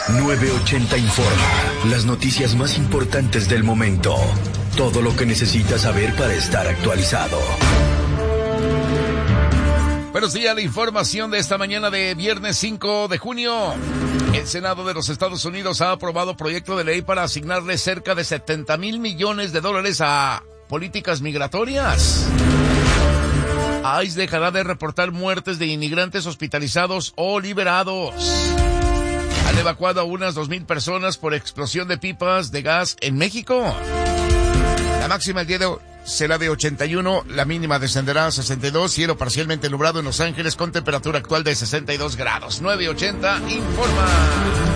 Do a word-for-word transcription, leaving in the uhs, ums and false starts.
nueve ochenta Informa. Las noticias más importantes del momento. Todo lo que necesitas saber para estar actualizado. Buenos días, la información de esta mañana de viernes cinco de junio. El Senado de los Estados Unidos ha aprobado proyecto de ley para asignarle cerca de setenta mil millones de dólares a políticas migratorias. ICE dejará de reportar muertes de inmigrantes hospitalizados o liberados. Han evacuado a unas dos mil personas por explosión de pipas de gas en México. La máxima el día de hoy será de ochenta y uno, la mínima descenderá a sesenta y dos, cielo parcialmente nublado en Los Ángeles con temperatura actual de sesenta y dos grados. nueve ochenta informa.